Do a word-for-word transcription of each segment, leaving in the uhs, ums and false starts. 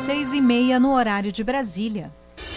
seis e meia no horário de Brasília.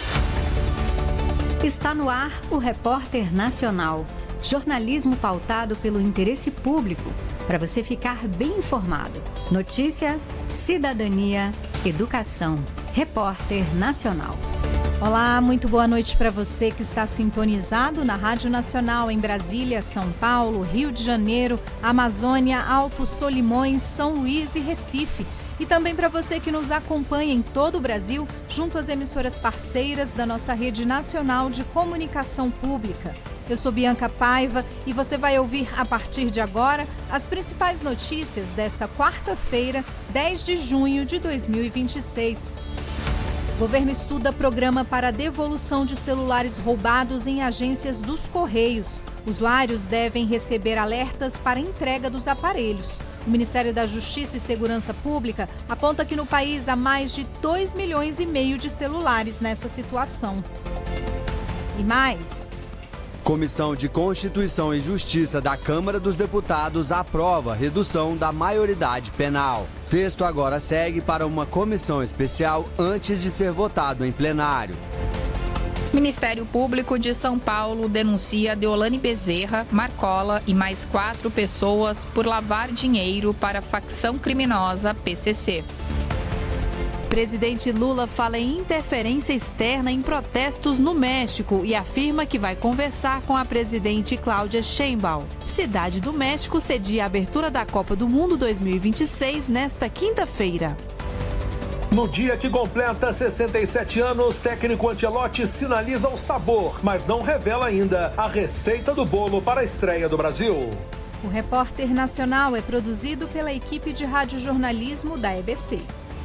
Está no ar o Repórter Nacional. Jornalismo pautado pelo interesse público, para você ficar bem informado. Notícia, cidadania, educação. Repórter Nacional. Olá, muito boa noite para você que está sintonizado na Rádio Nacional em Brasília, São Paulo, Rio de Janeiro, Amazônia, Alto Solimões, São Luís e Recife. E também para você que nos acompanha em todo o Brasil, junto às emissoras parceiras da nossa Rede Nacional de Comunicação Pública. Eu sou Bianca Paiva e você vai ouvir a partir de agora as principais notícias desta quarta-feira, dez de junho de dois mil e vinte e seis. O governo estuda programa para devolução de celulares roubados em agências dos Correios. Usuários devem receber alertas para entrega dos aparelhos. O Ministério da Justiça e Segurança Pública aponta que no país há mais de dois milhões e meio de celulares nessa situação. E mais... Comissão de Constituição e Justiça da Câmara dos Deputados aprova redução da maioridade penal. Texto agora segue para uma comissão especial antes de ser votado em plenário. Ministério Público de São Paulo denuncia Deolane Bezerra, Marcola e mais quatro pessoas por lavar dinheiro para a facção criminosa P C C. Presidente Lula fala em interferência externa em protestos no México e afirma que vai conversar com a presidente Cláudia Sheinbaum. Cidade do México cedia a abertura da Copa do Mundo dois mil e vinte e seis nesta quinta-feira. No dia que completa sessenta e sete anos, técnico Ancelotti sinaliza o sabor, mas não revela ainda a receita do bolo para a estreia do Brasil. O Repórter Nacional é produzido pela equipe de radiojornalismo da E B C.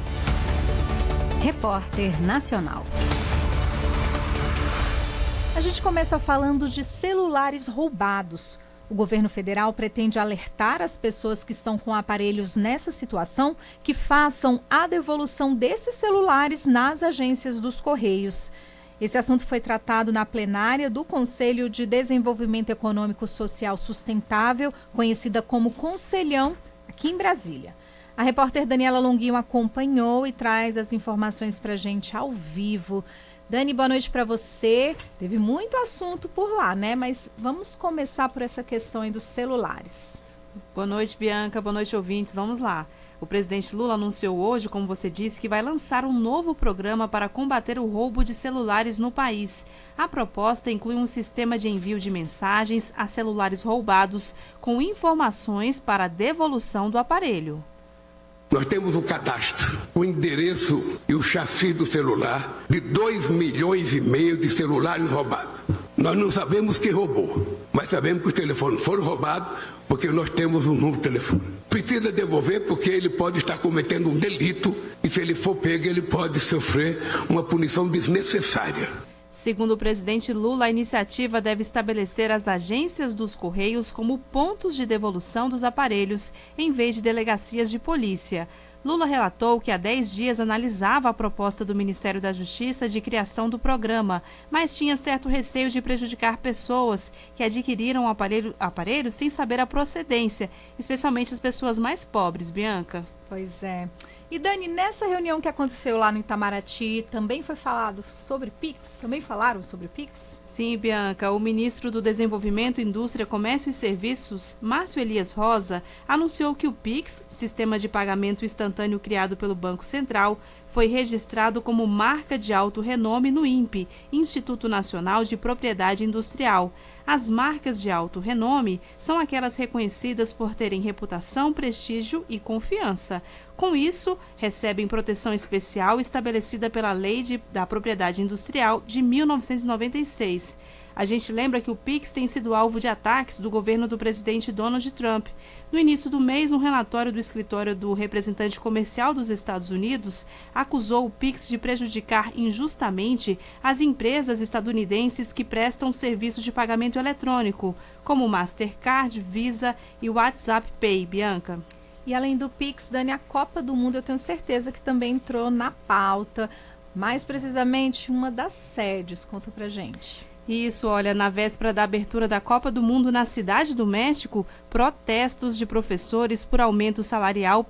Repórter Nacional. A gente começa falando de celulares roubados. O governo federal pretende alertar as pessoas que estão com aparelhos nessa situação que façam a devolução desses celulares nas agências dos Correios. Esse assunto foi tratado na plenária do Conselho de Desenvolvimento Econômico Social Sustentável, conhecida como Conselhão, aqui em Brasília. A repórter Daniela Longuinho acompanhou e traz as informações para a gente ao vivo. Dani, boa noite para você. Teve muito assunto por lá, né? Mas vamos começar por essa questão aí dos celulares. Boa noite, Bianca. Boa noite, ouvintes. Vamos lá. O presidente Lula anunciou hoje, como você disse, que vai lançar um novo programa para combater o roubo de celulares no país. A proposta inclui um sistema de envio de mensagens a celulares roubados com informações para a devolução do aparelho. Nós temos o cadastro, o endereço e o chassi do celular de dois milhões e meio de celulares roubados. Nós não sabemos quem roubou, mas sabemos que os telefones foram roubados porque nós temos um número de telefone. Precisa devolver porque ele pode estar cometendo um delito e se ele for pego ele pode sofrer uma punição desnecessária. Segundo o presidente Lula, a iniciativa deve estabelecer as agências dos Correios como pontos de devolução dos aparelhos, em vez de delegacias de polícia. Lula relatou que há dez dias analisava a proposta do Ministério da Justiça de criação do programa, mas tinha certo receio de prejudicar pessoas que adquiriram o aparelho, aparelho sem saber a procedência, especialmente as pessoas mais pobres, Bianca. Pois é. E Dani, nessa reunião que aconteceu lá no Itamaraty, também foi falado sobre Pix? Também falaram sobre Pix? Sim, Bianca. O ministro do Desenvolvimento, Indústria, Comércio e Serviços, Márcio Elias Rosa, anunciou que o Pix, sistema de pagamento instantâneo criado pelo Banco Central, foi registrado como marca de alto renome no INPE, Instituto Nacional de Propriedade Industrial. As marcas de alto renome são aquelas reconhecidas por terem reputação, prestígio e confiança. Com isso, recebem proteção especial estabelecida pela Lei de, da Propriedade Industrial de mil novecentos e noventa e seis. A gente lembra que o Pix tem sido alvo de ataques do governo do presidente Donald Trump. No início do mês, um relatório do escritório do representante comercial dos Estados Unidos acusou o Pix de prejudicar injustamente as empresas estadunidenses que prestam serviços de pagamento eletrônico, como Mastercard, Visa e WhatsApp Pay. Bianca. E além do Pix, Dani, a Copa do Mundo eu tenho certeza que também entrou na pauta. Mais precisamente, uma das sedes. Conta pra gente. Isso, olha, na véspera da abertura da Copa do Mundo na Cidade do México, protestos de professores por aumento salarial